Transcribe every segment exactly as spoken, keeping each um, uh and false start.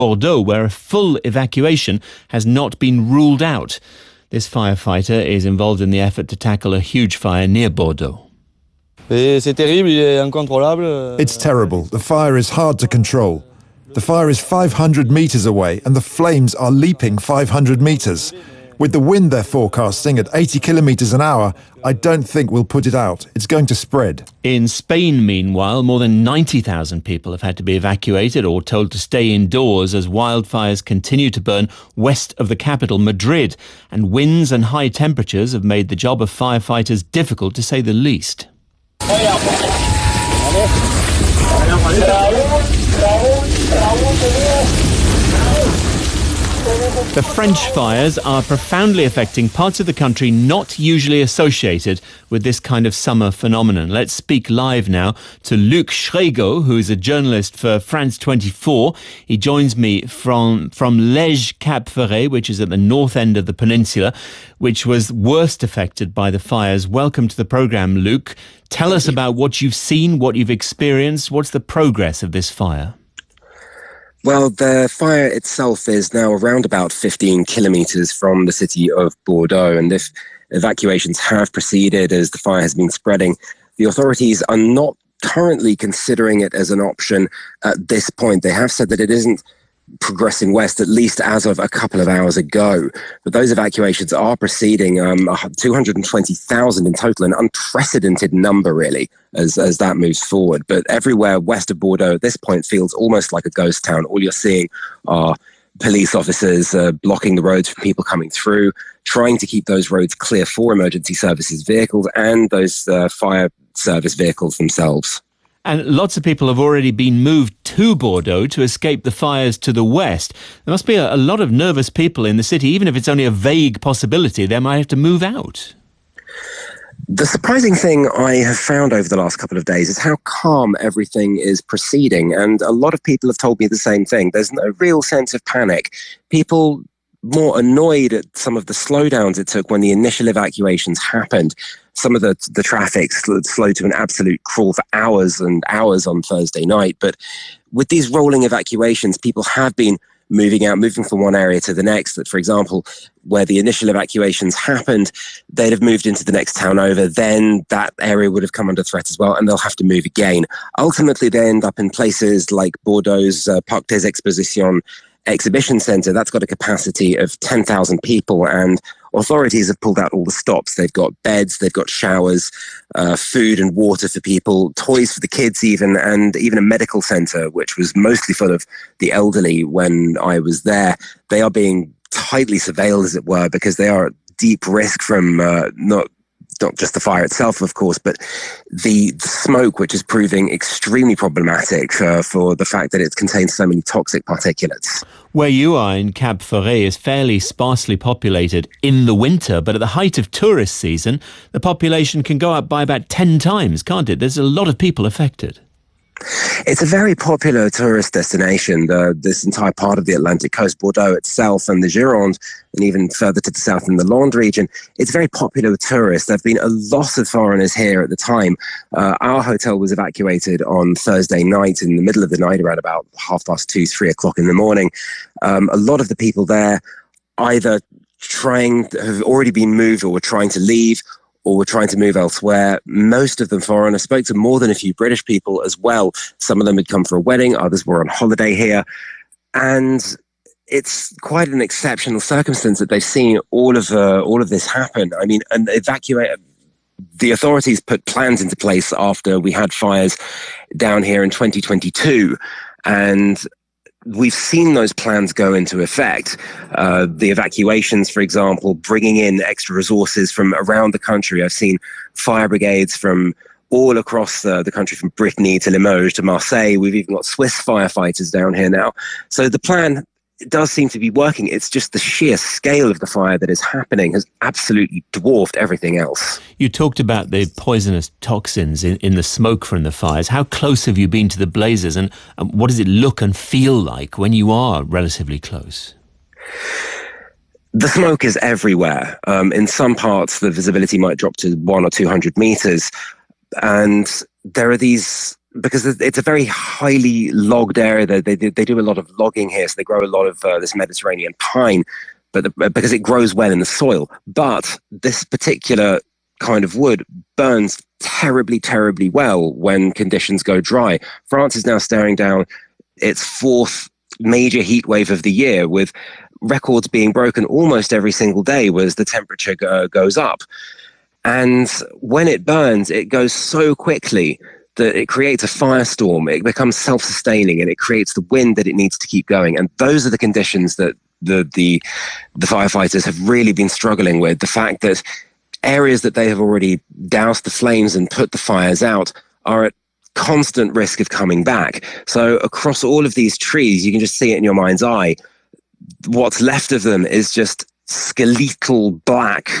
Bordeaux, where a full evacuation has not been ruled out. This firefighter is involved in the effort to tackle a huge fire near Bordeaux. It's terrible. The fire is hard to control. The fire is five hundred meters away and the flames are leaping five hundred meters. With the wind they're forecasting at eighty kilometers an hour, I don't think we'll put it out. It's going to spread. In Spain, meanwhile, more than ninety thousand people have had to be evacuated or told to stay indoors as wildfires continue to burn west of the capital, Madrid. And winds and high temperatures have made the job of firefighters difficult, to say the least. The French fires are profoundly affecting parts of the country not usually associated with this kind of summer phenomenon. Let's speak live now to Luc Schrego, who is a journalist for France twenty-four. He joins me from, from Lège Cap Ferret, which is at the north end of the peninsula, which was worst affected by the fires. Welcome to the programme, Luc. Tell us about what you've seen, what you've experienced. What's the progress of this fire? Well, the fire itself is now around about fifteen kilometres from the city of Bordeaux, and if evacuations have proceeded as the fire has been spreading, the authorities are not currently considering it as an option at this point. They have said that it isn't progressing west, at least as of a couple of hours ago. But those evacuations are proceeding, um, two hundred twenty thousand in total, an unprecedented number, really, as, as that moves forward. But everywhere west of Bordeaux at this point feels almost like a ghost town. All you're seeing are police officers uh, blocking the roads for people coming through, trying to keep those roads clear for emergency services vehicles and those uh, fire service vehicles themselves. And lots of people have already been moved to Bordeaux to escape the fires to the west. There must be a, a lot of nervous people in the city. Even if it's only a vague possibility, they might have to move out. The surprising thing I have found over the last couple of days is how calm everything is proceeding. And a lot of people have told me the same thing. There's no real sense of panic. People more annoyed at some of the slowdowns it took when the initial evacuations happened. Some of the the traffic slowed to an absolute crawl for hours and hours on Thursday night. But with these rolling evacuations, people have been moving out, moving from one area to the next. That, for example, where the initial evacuations happened, they'd have moved into the next town over. Then that area would have come under threat as well, and they'll have to move again. Ultimately, they end up in places like Bordeaux's uh, Parc des Expositions exhibition centre. That's got a capacity of ten thousand people, and authorities have pulled out all the stops. They've got beds, they've got showers, uh, food and water for people, toys for the kids even, and even a medical centre, which was mostly full of the elderly when I was there. They are being tightly surveilled, as it were, because they are at deep risk from uh, not not just the fire itself, of course, but the smoke, which is proving extremely problematic uh, for the fact that it contains so many toxic particulates. Where you are in Cap Ferret is fairly sparsely populated in the winter, but at the height of tourist season, the population can go up by about ten times, can't it? There's a lot of people affected. It's a very popular tourist destination, the, this entire part of the Atlantic coast, Bordeaux itself and the Gironde, and even further to the south in the Landes region. It's very popular with tourists. There have been a lot of foreigners here at the time. Uh, our hotel was evacuated on Thursday night, in the middle of the night, around about half past two, three o'clock in the morning. Um, a lot of the people there either trying, have already been moved or were trying to leave, or were trying to move elsewhere. Most of them foreign. I spoke to more than a few British people as well. Some of them had come for a wedding, others were on holiday here. And it's quite an exceptional circumstance that they've seen all of uh, all of this happen. I mean, and evacuate. The authorities put plans into place after we had fires down here in twenty twenty-two, and we've seen those plans go into effect. Uh, the evacuations, for example, bringing in extra resources from around the country. I've seen fire brigades from all across uh, the country, from Brittany to Limoges to Marseille. We've even got Swiss firefighters down here now. So the plan does seem to be working. It's just the sheer scale of the fire that is happening has absolutely dwarfed everything else. You talked about the poisonous toxins in, in the smoke from the fires. How close have you been to the blazes, and, and what does it look and feel like when you are relatively close? The smoke is everywhere. Um, in some parts, the visibility might drop to one or two hundred meters. And there are these because it's a very highly logged area. They, they, they do a lot of logging here, so they grow a lot of uh, this Mediterranean pine, but the, because it grows well in the soil. But this particular kind of wood burns terribly, terribly well when conditions go dry. France is now staring down its fourth major heat wave of the year, with records being broken almost every single day as the temperature go, goes up. And when it burns, it goes so quickly that it creates a firestorm. It becomes self-sustaining, and it creates the wind that it needs to keep going. And those are the conditions that the the, the firefighters have really been struggling with. The fact that areas that they have already doused the flames and put the fires out are at constant risk of coming back. So across all of these trees, you can just see it in your mind's eye. What's left of them is just skeletal black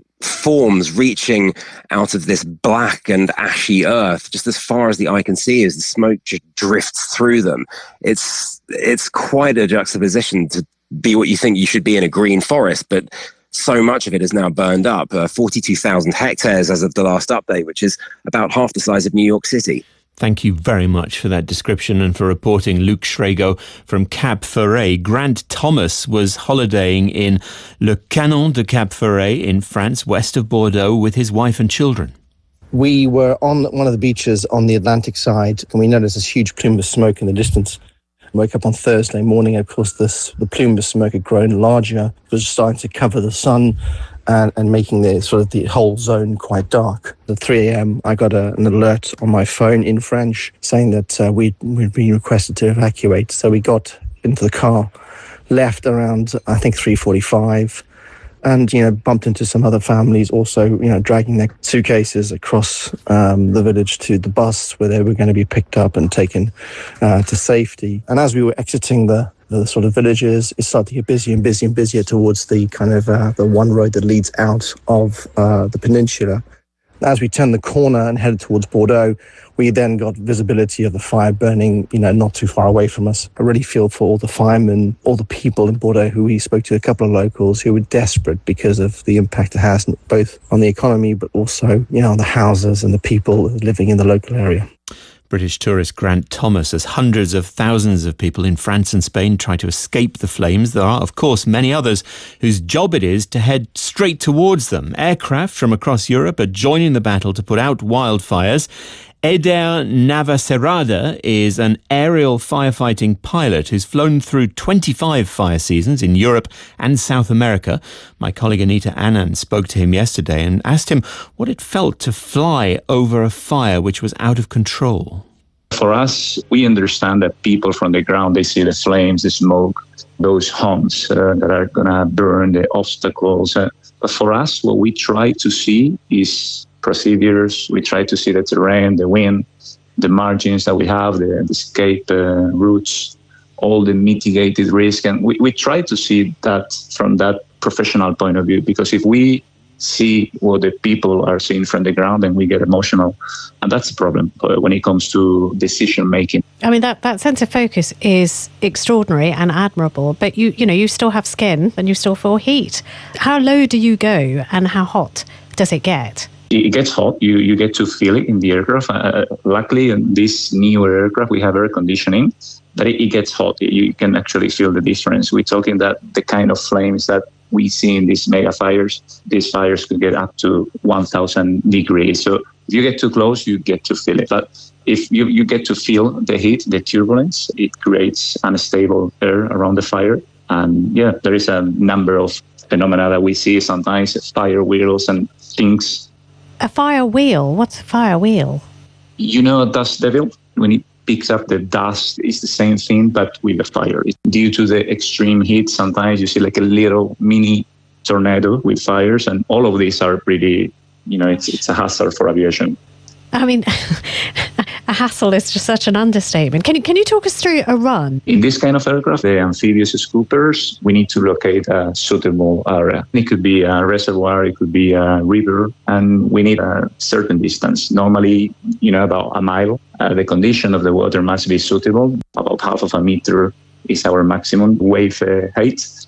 forms reaching out of this black and ashy earth just as far as the eye can see, as the smoke just drifts through them. It's it's quite a juxtaposition to be what you think you should be in a green forest, but so much of it is now burned up. Uh, forty-two thousand hectares as of the last update, which is about half the size of New York City. Thank you very much for that description and for reporting, Luc Schrego from Cap Ferret. Grant Thomas was holidaying in Le Canon de Cap Ferret in France, west of Bordeaux, with his wife and children. We were on one of the beaches on the Atlantic side, and we noticed this huge plume of smoke in the distance. I woke up on Thursday morning, of course, this, the plume of smoke had grown larger. It was starting to cover the sun and, and making the sort of the whole zone quite dark. At three a.m., I got a, an alert on my phone in French saying that uh, we'd, we'd been requested to evacuate. So we got into the car, left around, I think, three forty-five, and, you know, bumped into some other families also, you know, dragging their suitcases across um, the village to the bus where they were going to be picked up and taken uh, to safety. And as we were exiting the, the sort of villages, it started to get busier and busier and busier towards the kind of uh, the one road that leads out of uh, the peninsula. As we turned the corner and headed towards Bordeaux, we then got visibility of the fire burning, you know, not too far away from us. I really feel for all the firemen, all the people in Bordeaux who we spoke to, a couple of locals who were desperate because of the impact it has both on the economy, but also, you know, on the houses and the people living in the local area. British tourist Grant Thomas, as hundreds of thousands of people in France and Spain try to escape the flames, there are, of course, many others whose job it is to head straight towards them. Aircraft from across Europe are joining the battle to put out wildfires. Eder Navacerrada is an aerial firefighting pilot who's flown through twenty-five fire seasons in Europe and South America. My colleague Anita Anand spoke to him yesterday and asked him what it felt to fly over a fire which was out of control. For us, we understand that people from the ground, they see the flames, the smoke, those homes uh, that are going to burn, the obstacles. Uh, but for us, what we try to see is procedures. We try to see the terrain, the wind, the margins that we have, the, the escape uh, routes, all the mitigated risk. And we, we try to see that from that professional point of view, because if we see what the people are seeing from the ground, then we get emotional. And that's the problem when it comes to decision making. I mean, that, that sense of focus is extraordinary and admirable, but you, you know, you still have skin and you still feel heat. How low do you go and how hot does it get? It gets hot. You you get to feel it in the aircraft. Uh, luckily, in this newer aircraft, we have air conditioning, but it, it gets hot. You can actually feel the difference. We're talking that the kind of flames that we see in these mega fires, these fires could get up to one thousand degrees. So if you get too close, you get to feel it. But if you, you get to feel the heat, the turbulence, it creates unstable air around the fire. And yeah, there is a number of phenomena that we see sometimes, fire wheels and things. A fire wheel? What's a fire wheel? You know, a dust devil, when it picks up the dust, it's the same thing, but with the fire. Due to the extreme heat, sometimes you see like a little mini tornado with fires, and all of these are pretty, you know, it's it's a hazard for aviation. I mean, a hassle is just such an understatement. Can you, can you talk us through a run? In this kind of aircraft, the amphibious scoopers, we need to locate a suitable area. It could be a reservoir, it could be a river, and we need a certain distance. Normally, you know, about a mile. Uh, the condition of the water must be suitable. About half of a meter is our maximum wave uh, height.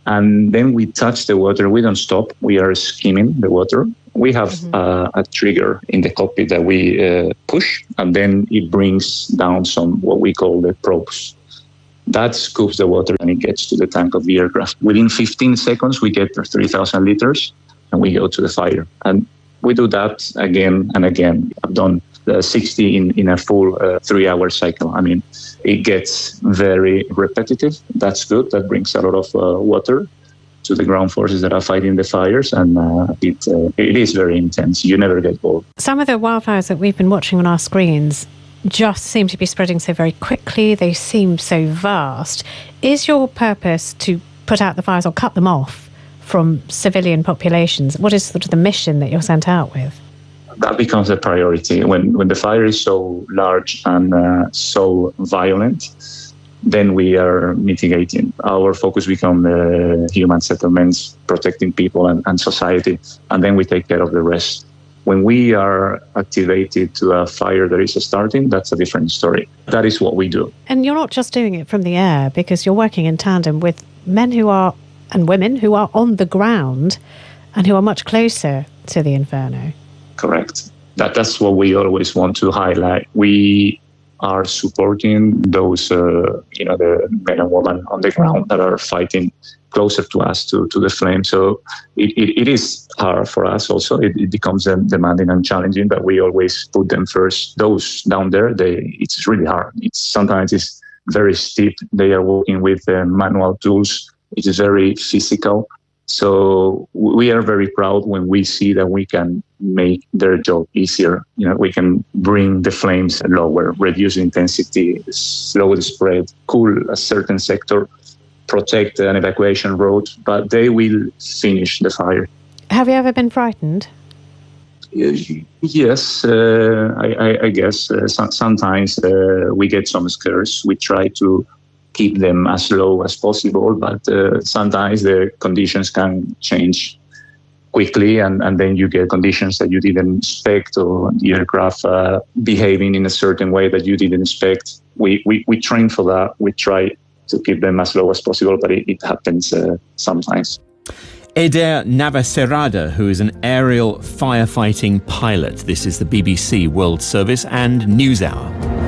And then we touch the water. We don't stop. We are skimming the water. We have mm-hmm. uh, a trigger in the cockpit that we uh, push, and then it brings down some what we call the probes. That scoops the water and it gets to the tank of the aircraft. Within fifteen seconds, we get three thousand liters and we go to the fire. And we do that again and again. I've done uh, sixty in, in a full uh, three-hour cycle. I mean, it gets very repetitive. That's good. That brings a lot of uh, water to the ground forces that are fighting the fires, and uh, it uh, it is very intense. You never get bored. Some of the wildfires that we've been watching on our screens just seem to be spreading so very quickly. They seem so vast. Is your purpose to put out the fires or cut them off from civilian populations? What is sort of the mission that you're sent out with? That becomes a priority. When when the fire is so large and uh, so violent, then we are mitigating. Our focus becomes the human settlements, protecting people and, and society, and then we take care of the rest. When we are activated to a fire that is starting, that's a different story. That is what we do. And you're not just doing it from the air, because you're working in tandem with men who are, and women who are on the ground and who are much closer to the inferno. Correct. That That's what we always want to highlight. We are supporting those, uh, you know, the men and women on the ground that are fighting closer to us, to, to the flame. So it, it, it is hard for us also. It, it becomes um, demanding and challenging, but we always put them first. Those down there, they it's really hard. It's sometimes it's very steep. They are working with uh, manual tools. It is very physical. So we are very proud when we see that we can make their job easier. You know, we can bring the flames lower, reduce intensity, slow the spread, cool a certain sector, protect an evacuation road, but they will finish the fire. Have you ever been frightened? Yes, uh, I, I, I guess. Uh, so, sometimes uh, we get some scares. We try to keep them as low as possible, but uh, sometimes the conditions can change quickly, and, and then you get conditions that you didn't expect, or the aircraft uh, behaving in a certain way that you didn't expect. We, we, we train for that. We try to keep them as low as possible, but it, it happens uh, sometimes. Eder Navacerrada, who is an aerial firefighting pilot. This is the B B C World Service and NewsHour.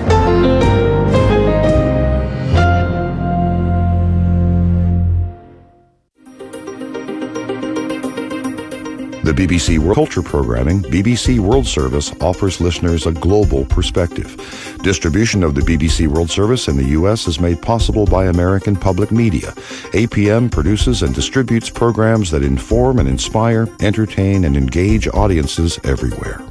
The B B C World Culture programming, B B C World Service, offers listeners a global perspective. Distribution of the B B C World Service in the U S is made possible by American Public Media. A P M produces and distributes programs that inform and inspire, entertain, and engage audiences everywhere.